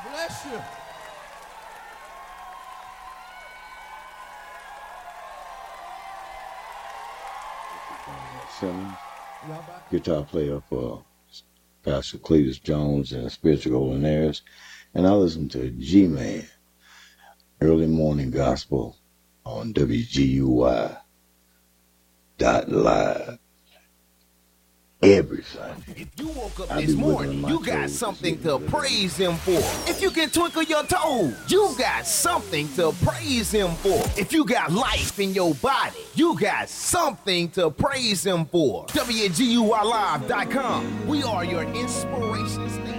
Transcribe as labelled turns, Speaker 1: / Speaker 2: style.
Speaker 1: Bless you.
Speaker 2: Simmons, guitar player for Pastor Cletus Jones and Spiritual Golden and I listen to G-Man, Early Morning Gospel on WGUI.live every Sunday.
Speaker 3: If you woke up this morning, you got something to praise him for. If you can twinkle your toes, you got something to praise him for. If you got life in your body, you got something to praise him for. WGUILive.com. We are your inspiration station.